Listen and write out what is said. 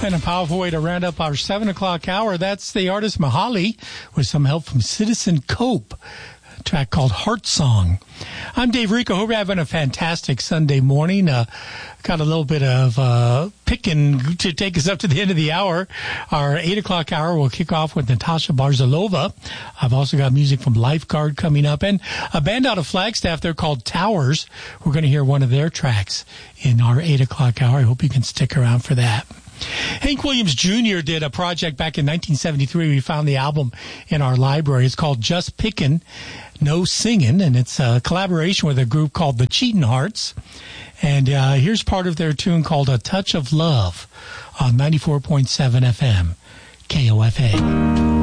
And a powerful way to round up our 7 o'clock hour. That's the artist Mahali with some help from Citizen Cope. A track called Heart Song. I'm Dave Rico. Hope you're having a fantastic Sunday morning. Got a little bit of picking to take us up to the end of the hour. Our 8 o'clock hour will kick off with Natasha Barzalova. I've also got music from Lifeguard coming up and a band out of Flagstaff. They're called Towers. We're going to hear one of their tracks in our 8 o'clock hour. I hope you can stick around for that. Hank Williams Jr. did a project back in 1973. We found the album in our library. It's called Just Pickin', No Singin', and it's a collaboration with a group called the Cheatin' Hearts. And here's part of their tune called A Touch of Love on 94.7 FM, KOFA.